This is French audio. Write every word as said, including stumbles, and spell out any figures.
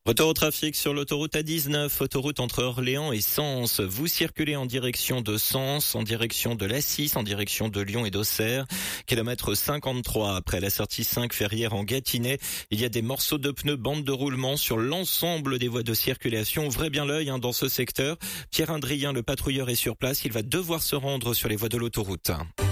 Retour au trafic sur l'autoroute A dix-neuf, autoroute entre Orléans et Sens. Vous circulez en direction de Sens, en direction de l'A six, en direction de Lyon et d'Auxerre. Kilomètre cinquante-trois, après la sortie cinq Ferrières en Gâtinais. Il y a des morceaux de pneus, bande de roulement sur l'ensemble des voies de circulation. Ouvrez bien l'œil hein, dans ce secteur. Pierre Indrien, le patrouilleur, est sur place. Il va devoir se rendre sur les voies de l'autoroute.